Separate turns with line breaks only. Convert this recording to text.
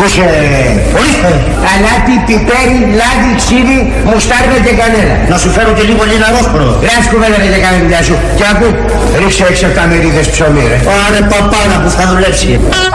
Ακούσε, ορίστε.
Αλάτι, πιπέρι, λάδι, ξύδι, μουστάρδα και κανένα.
Να σου φέρω και λίγο λιναρόσπορο.
Γράφει κουβέντα για κάνει δουλειά σου. Και ακού, ρίξε 6-7 μερίδες ψωμί, ρε.
Άρε παπάνα που θα δουλέψει.